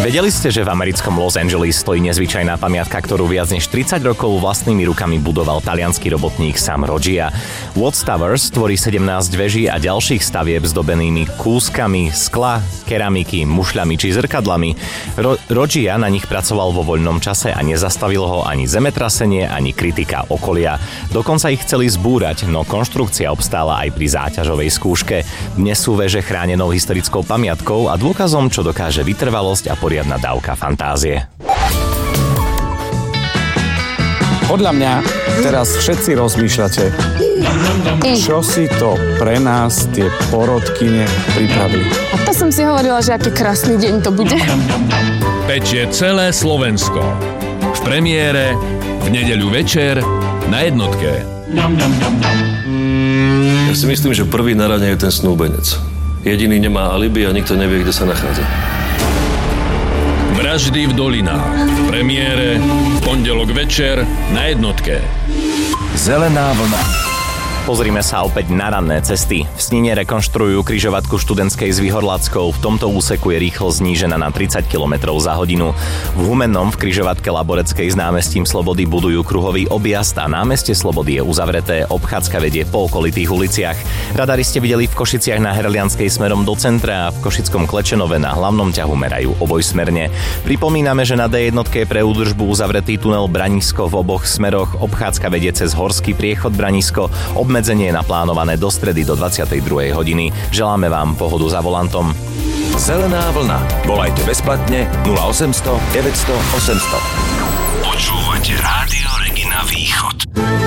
Vedeli ste, že v americkom Los Angeles stojí nezvyčajná pamiatka, ktorú viac než 30 rokov vlastnými rukami budoval taliansky robotník Sam Roggia. Watts Towers tvorí 17 veží a ďalších stavieb zdobenými kúskami skla, keramiky, mušľami či zrkadlami. Roggia na nich pracoval vo voľnom čase a nezastavilo ho ani zemetrasenie, ani kritika okolia. Dokonca ich chceli zbúrať, no konštrukcia obstála aj pri záťažovej skúške. Dnes sú veže chránenou historickou pamiatkou a dôkazom, čo dokáže vytrvalosť a poriadna dávka fantázie. Podľa mňa teraz všetci rozmýšľate, čo si to pre nás tie porodkyne pripravili. A to som si hovorila, že aký krásny deň to bude. Pečie celé Slovensko. V premiére v nedeľu večer na Jednotke. Ja si myslím, že prvý na rane je ten snúbenec. Jediný nemá alibi a nikto nevie, kde sa nachádza. Vraždy v dolinách. V premiére v pondelok večer na Jednotke. Zelená vlna. Pozrime sa opäť na ranné cesty. V Snine rekonštruujú križovatku študentskej s Vyhorlackou. V tomto úseku je rýchlosť znížená na 30 km za hodinu. V Humennom v križovatke Laboreckej s námestím Slobody budujú kruhový objazd a námestie Slobody je uzavreté. Obchádzka vedie po okolitých uliciach. Radari ste videli v Košiciach na Herlianskej smerom do centra a v Košickom Klečenove na hlavnom ťahu merajú obojsmerne. Pripomíname, že na D1 je pre údržbu uzavretý tunel Branisko v oboch smeroch. Obchádzka vedie cez Horský priechod Branisko. Obmedzenie je naplánované do stredy do 22. hodiny. Želáme vám pohodu za volantom. Zelená vlna. Volajte bezplatne 0800 900 800. Počúvate Rádio Regina Východ.